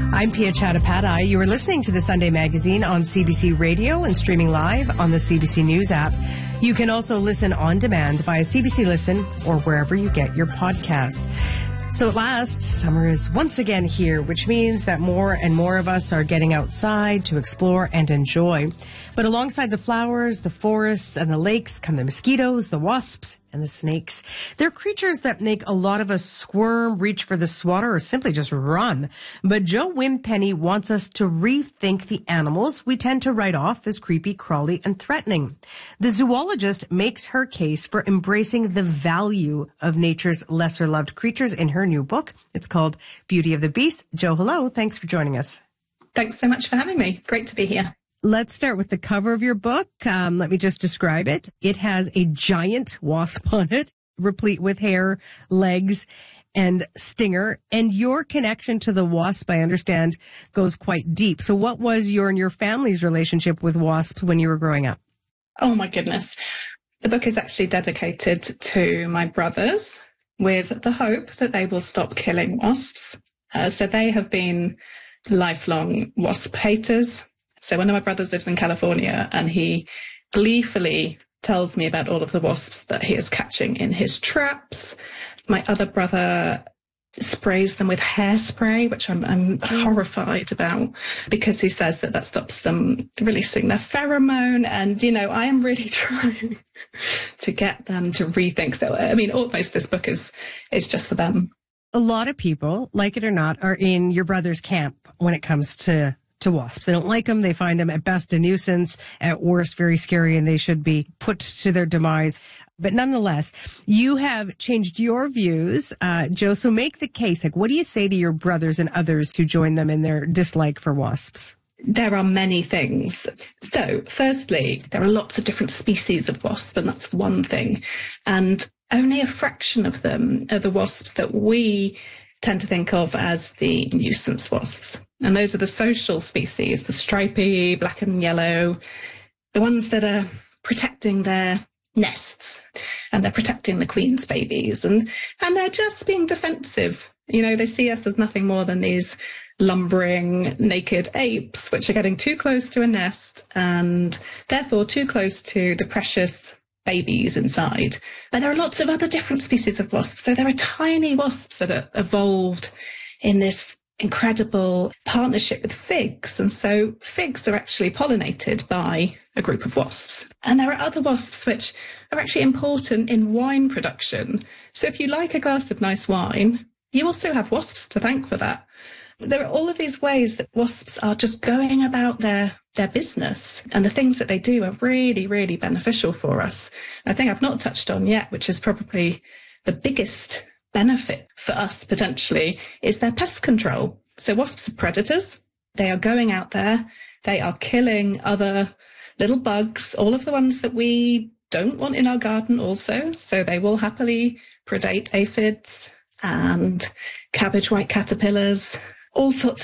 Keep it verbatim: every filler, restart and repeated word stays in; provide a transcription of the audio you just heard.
I'm Pia Chattopadhyay. You are listening to the Sunday Magazine on C B C Radio and streaming live on the C B C News app. You can also listen on demand via C B C Listen or wherever you get your podcasts. So at last, summer is once again here, which means that more and more of us are getting outside to explore and enjoy. But alongside the flowers, the forests, and the lakes come the mosquitoes, the wasps, and the snakes. They're creatures that make a lot of us squirm, reach for the swatter, or simply just run. But Jo Win-Penny wants us to rethink the animals we tend to write off as creepy, crawly, and threatening. The zoologist makes her case for embracing the value of nature's lesser-loved creatures in her new book. It's called Beauty of the Beast. Jo, hello. Thanks for joining us. Thanks so much for having me. Great to be here. Let's start with the cover of your book. Um, let me just describe it. It has a giant wasp on it, replete with hair, legs, and stinger. And your connection to the wasp, I understand, goes quite deep. So what was your and your family's relationship with wasps when you were growing up? Oh, my goodness. The book is actually dedicated to my brothers with the hope that they will stop killing wasps. Uh, so they have been lifelong wasp haters. So one of my brothers lives in California and he gleefully tells me about all of the wasps that he is catching in his traps. My other brother sprays them with hairspray, which I'm, I'm horrified about because he says that that stops them releasing their pheromone. And, you know, I am really trying to get them to rethink. So, I mean, almost this book is, is just for them. A lot of people, like it or not, are in your brother's camp when it comes to to wasps. They don't like them. They find them at best a nuisance, at worst very scary, and they should be put to their demise. But nonetheless, you have changed your views, uh, Jo. So make the case. Like, what do you say to your brothers and others who join them in their dislike for wasps? There are many things. So, firstly, there are lots of different species of wasps, and that's one thing. And only a fraction of them are the wasps that we tend to think of as the nuisance wasps. And those are the social species, the stripy, black and yellow, the ones that are protecting their nests and they're protecting the queen's babies and, and they're just being defensive. You know, they see us as nothing more than these lumbering naked apes, which are getting too close to a nest and therefore too close to the precious babies inside. But there are lots of other different species of wasps. So there are tiny wasps that are evolved in this incredible partnership with figs. And so figs are actually pollinated by a group of wasps. And there are other wasps which are actually important in wine production. So if you like a glass of nice wine, you also have wasps to thank for that. There are all of these ways that wasps are just going about their, their business, and the things that they do are really, really beneficial for us. I think I've not touched on yet, which is probably the biggest benefit for us potentially, is their pest control. So wasps are predators. They are going out there. They are killing other little bugs, all of the ones that we don't want in our garden also. So they will happily predate aphids and cabbage white caterpillars, all sorts of